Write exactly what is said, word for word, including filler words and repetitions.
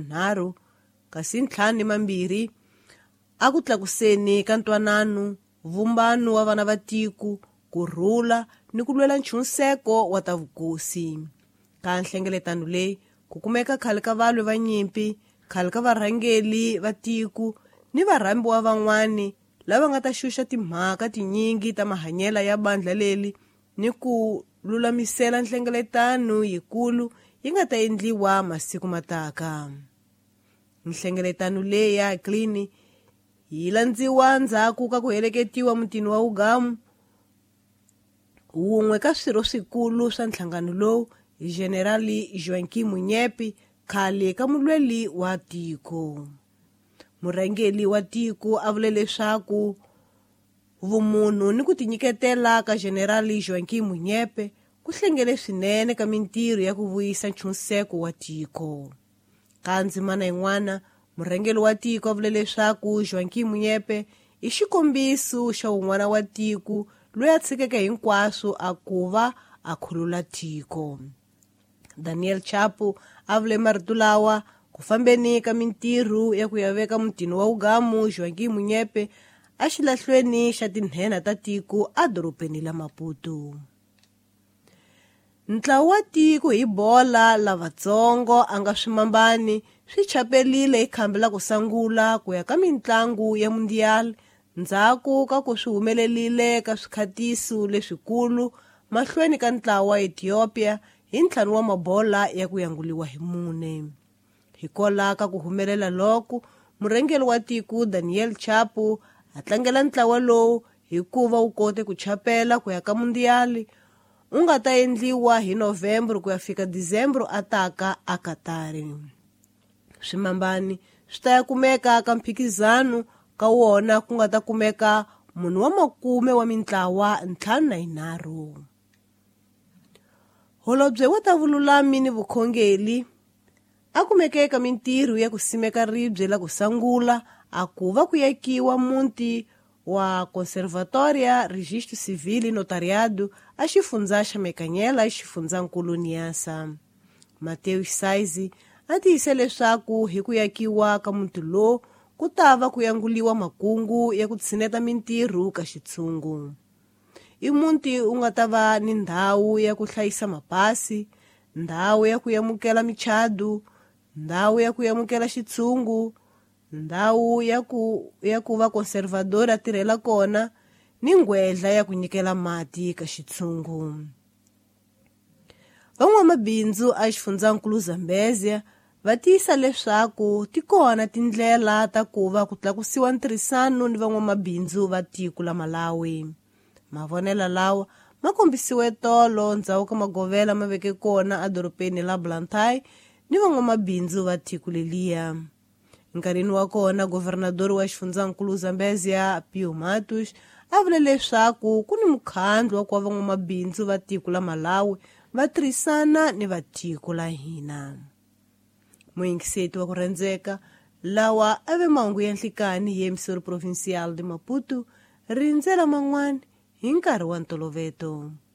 nharhu kasi ntlhanu ni mambirhi a ku tlakuseni ka ntwanano, vumbano wa vana va tiko, kurhula ni ku lwela nchuniseko wa ta vukosi. Ka nhlengeletano leyi ku kumeka khale ka valwe va nyimpi, khale ka varhangeli va tiko ni varhambiwa van'wani lava nga ta xuxa timhaka tinyingi ta mahanyela ya bandla leli ni ku lulamisela nhlengeletano yikulu yi nga ta endliwa masiku mataka. Nhlengeletano leyi ya Klini yi landziwa ndzhaku ka ku heleketiwa mutini wa Ugamu. Wun'we ka swirho swikulu swa nhlangano lowu hi Generali Joaquim Munyepi, khale ka mulweli wa tiko. Murhangeli wa tiko a vule leswaku vumunhu ni ku tinyiketela ka Generali Joaquim Munyepi ku hlengele swinene ka mintirho ya ku vuyisa nchuniseko wa tiko. Ka ndzimana yin'wana, murhangeli wa tiko a vule leswaku Joaquim Munyepi i xikombiso xa un'wana wa tiko loyi a tshikeke hinkwaswo a ku va a khulula tiko. Daniel Chapo a vule marito lawa ku fambeni ka mintirho ya ku ya veka mutini wa Ugamu Joaquim Munyepi a xilahlweni xa tinhena ta tiko a doropeni la Maputo. Ntlawa wa tiko hi bola lavatsongo a nga swimambani swi chapelile hi khambi la ku sangula ku ya ka mitlangu ya mundial ndzhaku ka ku swi humelelile ka swikhatiso leswikulu mahlweni ka ntlawa wa Ethiopia hi ntlhanu wa mabola ya ku yanguliwa hi mune. Hikola ka ku humelela loko murhangeli wa tiko Daniel Chapo a tlangela ntlawa lowu hikuva wu kote ku chapela ku ya ka mundial u nga ta endliwa hi November ku ya fika December a taka a Katari. Swimambani swi ta ya kumeka ka mphikizano ka wona ku nga ta kumeka munhu wa makume wa mintlawa ntlhanu na yinharhu. Holobye wa ta vululami ni vukhongeli a kumeke ka mintirho ya ku simeka ribye la ku sangula a ku va ku yakiwa muti wa Conservatoria Registro Civil Notariado a xifundza xa Mekanyela xifundzankulu Niassa. Mateus Saizi a tiyise leswaku hi ku yakiwa ka muti lowu ku ta va ku yanguliwa makungu ya ku tshineta mintirho ka xitshungu. I muti u nga ta va ni ndhawu ya ku hlayisa mapasi, ndhawu ya ku yamukela michado, ndhawu ya ku yamukela xitshungu, ndhawu ya ku ya ku va conservador a tirhela kona ni ngwedla ya ku nyikela mati ka xitshungu. Van'wamabindzu a xifundzankulu Zambezia va tiyisa leswaku ti kona tindlela ta ku va ku tlakusiwa ntirhisano ni van'wamabindzu va tiko la Malawi. Mavonela lawa ma kombisiwe tolo ndzhaku ka magovela ma veke kona a doropeni la Blantyre ni van'wamabindzu va tiko leliya. Nkarhini wa kona governador wa xifundzankulu Zambezia Pio Matos a vule leswaku ku ni mukhandlo wa ku va van'wamabindzu va tiko la Malawi va tirhisana ni va tiko la hina. Muyingiseti wa ku rhandzeka lawa a ve mahungu ya nhlikani hi emisori provincial de Maputo rindzela man'wana hi nkarhi wa ntolovelo.